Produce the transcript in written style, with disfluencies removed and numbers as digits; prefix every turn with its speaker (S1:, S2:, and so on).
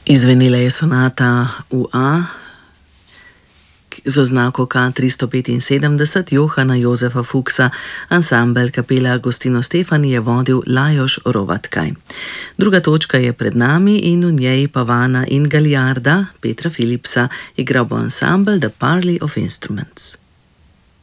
S1: Izvenela je sonata v A z oznako K375 Johana Jozefa Fuchsa. Ansambel Kapela Agostino Stefani je vodil Lajos Rovatkaj. Druga točka je pred nami in v njej Pavana in Gagliarda Petra Philipsa igral bo ansambel The Parley of Instruments.